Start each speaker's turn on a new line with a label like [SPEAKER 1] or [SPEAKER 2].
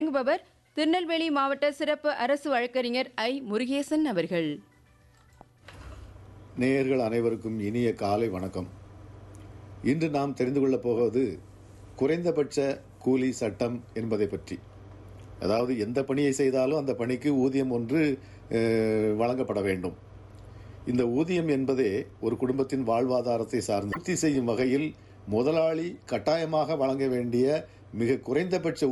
[SPEAKER 1] வழங்குபவர் திருநெல்வேலி மாவட்ட சிறப்பு அரசு வழக்கறிஞர் ஐ. முருகேசன் அவர்கள்.
[SPEAKER 2] நேயர்கள் அனைவருக்கும் இனிய காலை வணக்கம். இன்று நாம் தெரிந்து கொள்ளப் போவது குறைந்தபட்ச கூலி சட்டம் என்பதை பற்றி. அதாவது எந்த பணியை செய்தாலும் அந்த பணிக்கு ஊதியம் ஒன்று வழங்கப்பட வேண்டும். இந்த ஊதியம் என்பதே ஒரு குடும்பத்தின் வாழ்வாதாரத்தை சார்ந்து பூர்த்தி செய்யும் வகையில் முதலாளி கட்டாயமாக வழங்க வேண்டிய மிக குறைந்தபட்ச